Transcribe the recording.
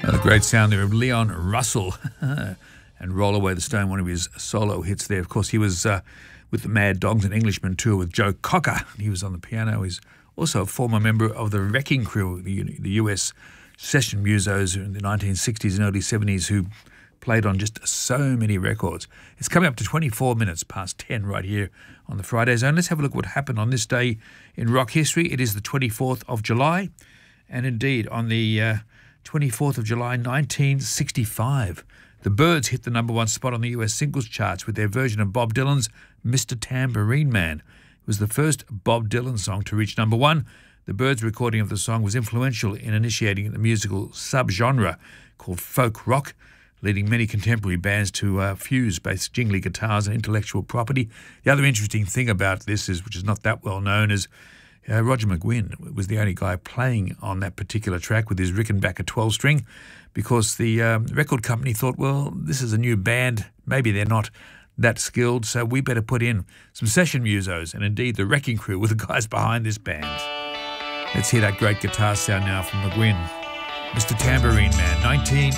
The great sound there of Leon Russell and Roll Away the Stone, one of his solo hits there. Of course, he was with the Mad Dogs and Englishmen tour with Joe Cocker. He was on the piano. He's also a former member of the Wrecking Crew, the US session musos in the 1960s and early 70s who played on just so many records. It's coming up to 24 minutes past 10 right here on the Friday Zone. Let's have a look what happened on this day in rock history. It is the 24th of July, and indeed on the 24th of July 1965, the Byrds hit the #1 spot on the US singles charts with their version of Bob Dylan's Mr. Tambourine Man. It was the first Bob Dylan song to reach #1. The Byrds' recording of the song was influential in initiating the musical subgenre called folk rock, leading many contemporary bands to fuse both jingly guitars and intellectual property. The other interesting thing about this is, which is not that well known, is Roger McGuinn was the only guy playing on that particular track with his Rickenbacker 12-string, because the record company thought, well, this is a new band, maybe they're not that skilled, so we better put in some session musos, and indeed the Wrecking Crew were the guys behind this band. Let's hear that great guitar sound now from McGuinn. Mr. Tambourine Man,